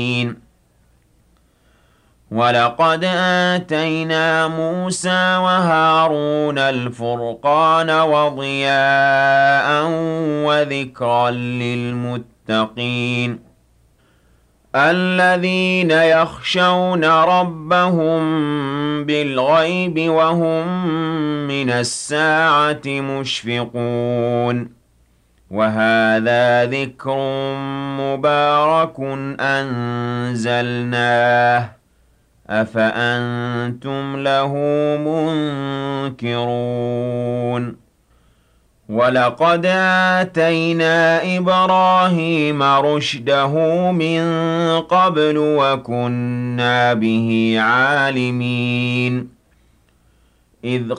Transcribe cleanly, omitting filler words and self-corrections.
وَلَقَدْ آتَيْنَا مُوسَىٰ وَهَارُونَ الْفُرْقَانَ وَضِيَاءً وَذِكْرًا لِّلْمُتَّقِينَ الَّذِينَ يَخْشَوْنَ رَبَّهُم بِالْغَيْبِ وَهُم مِّنَ السَّاعَةِ مُشْفِقُونَ وَهَٰذَا ذِكْرٌ مُّبَارَكٌ أَنزَلْنَاهُ ۚ أَفَأَنتُمْ لَهُ مُنكِرُونَ وَلَقَدْ آتَيْنَا إِبْرَاهِيمَ رُشْدَهُ مِن قَبْلُ وَكُنَّا بِهِ عَالِمِينَ إِذْ